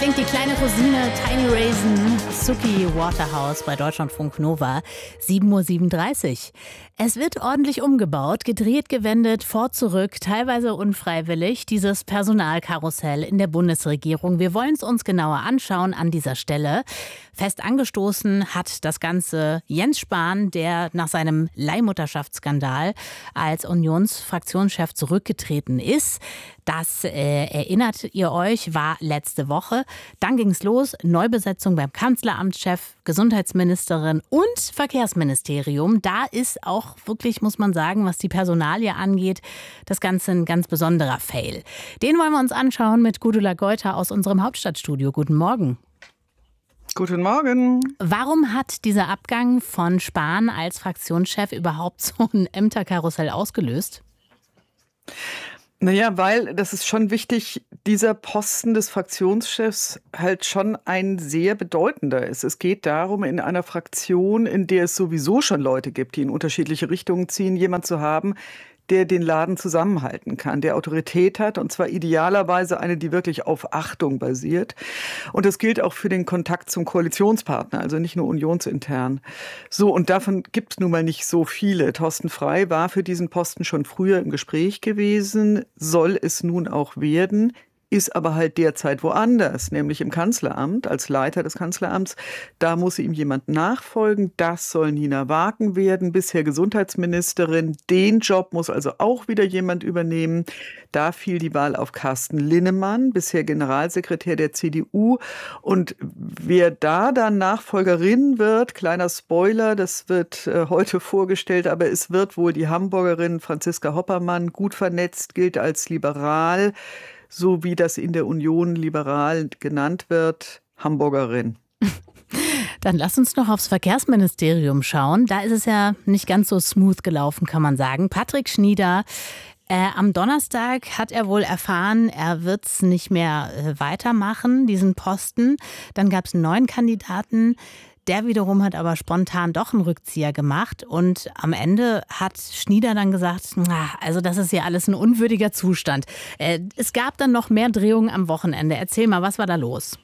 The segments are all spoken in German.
klingt die kleine Cousine Tiny Raisin, Suki Waterhouse bei Deutschlandfunk Nova, 7:37 Uhr. Es wird ordentlich umgebaut, gedreht, gewendet, vor, zurück, teilweise unfreiwillig, dieses Personalkarussell in der Bundesregierung. Wir wollen es uns genauer anschauen an dieser Stelle. Fest angestoßen hat das Ganze Jens Spahn, der nach seinem Leihmutterschaftsskandal als Unionsfraktionschef zurückgetreten ist. Das erinnert ihr euch, war letzte Woche. Dann ging es los, Neubesetzung beim Kanzleramtschef, Gesundheitsministerin und Verkehrsministerium. Da ist auch wirklich, muss man sagen, was die Personalie angeht, das Ganze ein ganz besonderer Fail. Den wollen wir uns anschauen mit Gudula Geuter aus unserem Hauptstadtstudio. Guten Morgen. Guten Morgen. Warum hat dieser Abgang von Spahn als Fraktionschef überhaupt so ein Ämterkarussell ausgelöst? Naja, weil, das ist schon wichtig, dieser Posten des Fraktionschefs halt schon ein sehr bedeutender ist. Es geht darum, in einer Fraktion, in der es sowieso schon Leute gibt, die in unterschiedliche Richtungen ziehen, jemand zu haben, der den Laden zusammenhalten kann, der Autorität hat, und zwar idealerweise eine, die wirklich auf Achtung basiert. Und das gilt auch für den Kontakt zum Koalitionspartner, also nicht nur unionsintern. So, und davon gibt es nun mal nicht so viele. Thorsten Frey war für diesen Posten schon früher im Gespräch gewesen, soll es nun auch werden, ist aber halt derzeit woanders, nämlich im Kanzleramt, als Leiter des Kanzleramts. Da muss ihm jemand nachfolgen. Das soll Nina Wagen werden, bisher Gesundheitsministerin. Den Job muss also auch wieder jemand übernehmen. Da fiel die Wahl auf Carsten Linnemann, bisher Generalsekretär der CDU. Und wer da dann Nachfolgerin wird, kleiner Spoiler, das wird heute vorgestellt, aber es wird wohl die Hamburgerin Franziska Hoppermann, gut vernetzt, gilt als liberal, so wie das in der Union liberal genannt wird, Hamburgerin. Dann lass uns noch aufs Verkehrsministerium schauen. Da ist es ja nicht ganz so smooth gelaufen, kann man sagen. Patrick Schnieder, am Donnerstag hat er wohl erfahren, er wird es nicht mehr weitermachen, diesen Posten. Dann gab es einen neuen Kandidaten. Der wiederum hat aber spontan doch einen Rückzieher gemacht und am Ende hat Schnieder dann gesagt, also das ist ja alles ein unwürdiger Zustand. Es gab dann noch mehr Drehungen am Wochenende. Erzähl mal, was war da los?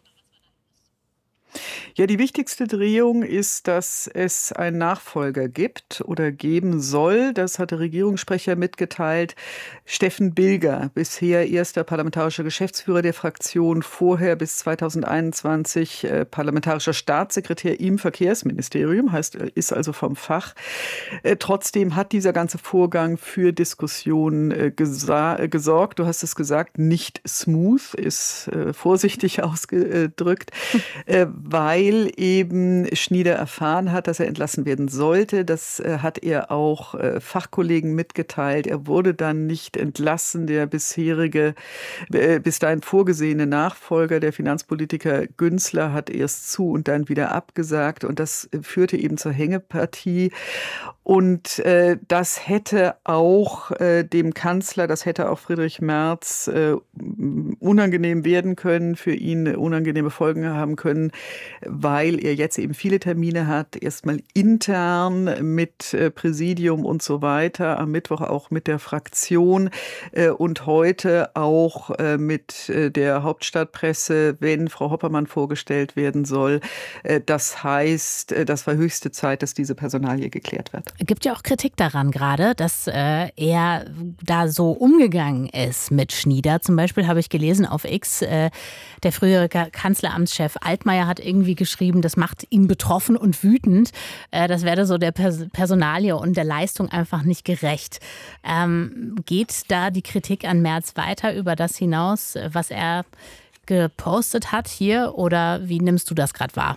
Ja, die wichtigste Drehung ist, dass es einen Nachfolger gibt oder geben soll. Das hat der Regierungssprecher mitgeteilt. Steffen Bilger, bisher erster parlamentarischer Geschäftsführer der Fraktion, vorher bis 2021 parlamentarischer Staatssekretär im Verkehrsministerium, heißt, ist also vom Fach. Trotzdem hat dieser ganze Vorgang für Diskussionen gesorgt. Du hast es gesagt, nicht smooth, ist vorsichtig ausgedrückt. Weil eben Schnieder erfahren hat, dass er entlassen werden sollte. Das hat er auch Fachkollegen mitgeteilt. Er wurde dann nicht entlassen. Der bisherige, bis dahin vorgesehene Nachfolger, der Finanzpolitiker Günzler, hat erst zu und dann wieder abgesagt. Und das führte eben zur Hängepartie. Und das hätte auch dem Kanzler, das hätte auch Friedrich Merz unangenehm werden können, für ihn unangenehme Folgen haben können, weil er jetzt eben viele Termine hat, erstmal intern mit Präsidium und so weiter, am Mittwoch auch mit der Fraktion und heute auch mit der Hauptstadtpresse, wenn Frau Hoppermann vorgestellt werden soll. Das heißt, das war höchste Zeit, dass diese Personalie geklärt wird. Es gibt ja auch Kritik daran gerade, dass er da so umgegangen ist mit Schnieder. Zum Beispiel habe ich gelesen auf X, der frühere Kanzleramtschef Altmaier hat irgendwie geschrieben, das macht ihn betroffen und wütend. Das werde so der Personalie und der Leistung einfach nicht gerecht. Geht da die Kritik an Merz weiter über das hinaus, was er gepostet hat hier? Oder wie nimmst du das gerade wahr?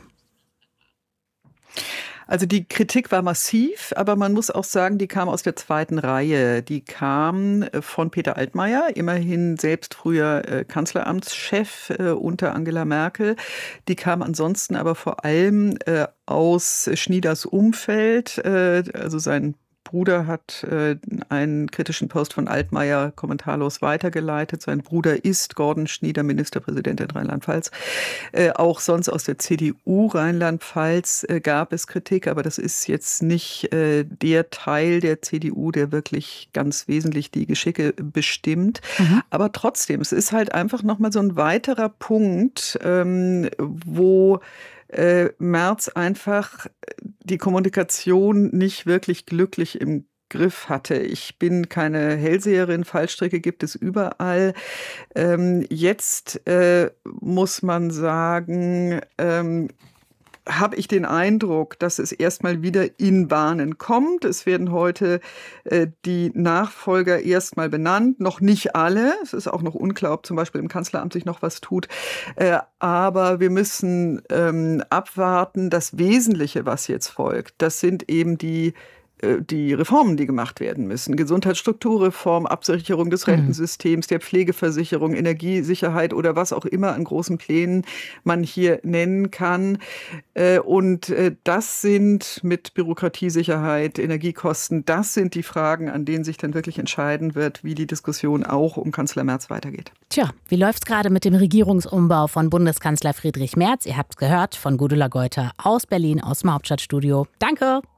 Also die Kritik war massiv, aber man muss auch sagen, die kam aus der zweiten Reihe. Die kam von Peter Altmaier, immerhin selbst früher Kanzleramtschef unter Angela Merkel. Die kam ansonsten aber vor allem aus Schnieders Umfeld, also sein Bruder hat einen kritischen Post von Altmaier kommentarlos weitergeleitet. Sein Bruder ist Gordon Schnieder, Ministerpräsident in Rheinland-Pfalz. Auch sonst aus der CDU Rheinland-Pfalz gab es Kritik, aber das ist jetzt nicht der Teil der CDU, der wirklich ganz wesentlich die Geschicke bestimmt. Aber trotzdem, es ist halt einfach nochmal so ein weiterer Punkt, wo Merz einfach die Kommunikation nicht wirklich glücklich im Griff hatte. Ich bin keine Hellseherin, Fallstricke gibt es überall. Jetzt muss man sagen, habe ich den Eindruck, dass es erstmal wieder in Bahnen kommt. Es werden heute die Nachfolger erstmal benannt, noch nicht alle. Es ist auch noch unklar, ob zum Beispiel im Kanzleramt sich noch was tut. Aber wir müssen abwarten. Das Wesentliche, was jetzt folgt, das sind eben die Reformen, die gemacht werden müssen. Gesundheitsstrukturreform, Absicherung des Rentensystems, der Pflegeversicherung, Energiesicherheit oder was auch immer an großen Plänen man hier nennen kann. Und das sind mit Bürokratiesicherheit, Energiekosten, das sind die Fragen, an denen sich dann wirklich entscheiden wird, wie die Diskussion auch um Kanzler Merz weitergeht. Tja, wie läuft's gerade mit dem Regierungsumbau von Bundeskanzler Friedrich Merz? Ihr habt's gehört von Gudula Geuter aus Berlin, aus dem Hauptstadtstudio. Danke!